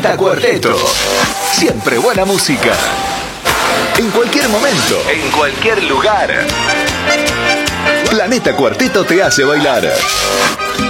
Planeta Cuarteto. Siempre buena música. En cualquier momento. En cualquier lugar. Planeta Cuarteto te hace bailar.